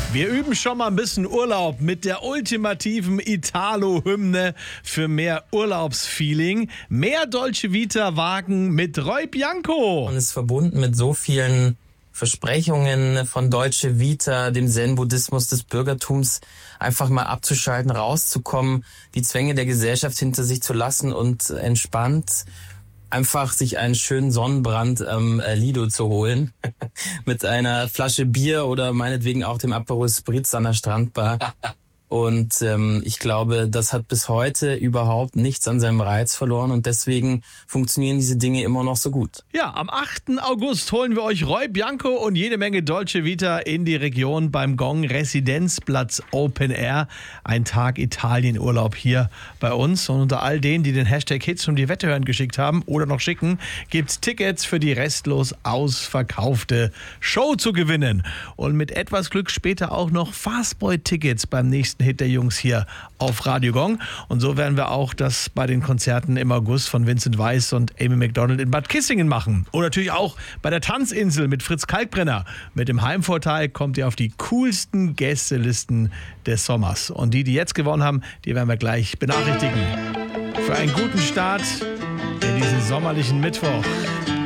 Wir üben schon mal ein bisschen Urlaub mit der ultimativen Italo-Hymne für mehr Urlaubsfeeling. Mehr Dolce Vita wagen mit Roy Bianco. Und ist verbunden mit so vielen Versprechungen von Dolce Vita, dem Zen-Buddhismus des Bürgertums, einfach mal abzuschalten, rauszukommen, die Zwänge der Gesellschaft hinter sich zu lassen und entspannt einfach sich einen schönen Sonnenbrand am Lido zu holen mit einer Flasche Bier oder meinetwegen auch dem Aperol Spritz an der Strandbar. Und ich glaube, das hat bis heute überhaupt nichts an seinem Reiz verloren und deswegen funktionieren diese Dinge immer noch so gut. Ja, am 8. August holen wir euch Roy Bianco und jede Menge Dolce Vita in die Region beim Gong Residenzplatz Open Air. Ein Tag Italienurlaub hier bei uns. Und unter all denen, die den Hashtag Hits um die Wette hören geschickt haben oder noch schicken, gibt's Tickets für die restlos ausverkaufte Show zu gewinnen. Und mit etwas Glück später auch noch Fastboy-Tickets beim nächsten Hit der Jungs hier auf Radio Gong. Und so werden wir auch das bei den Konzerten im August von Vincent Weiss und Amy Macdonald in Bad Kissingen machen. Und natürlich auch bei der Tanzinsel mit Fritz Kalkbrenner. Mit dem Heimvorteil kommt ihr auf die coolsten Gästelisten des Sommers. Und die jetzt gewonnen haben, die werden wir gleich benachrichtigen. Für einen guten Start in diesen sommerlichen Mittwoch.